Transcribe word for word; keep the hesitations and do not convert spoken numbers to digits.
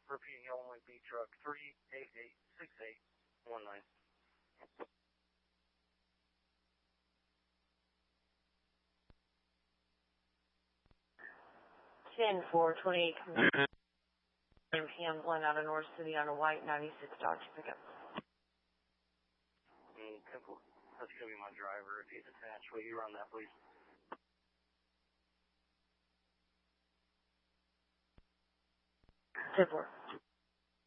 Repeating, Yellow Link B truck three eight eight six eight one nine. ten four twenty-eight P M one out of North City on a white ninety-six Dodge pickup. Mm, ten four. That's going to be my driver. If he's attached, will you run that, please? ten four.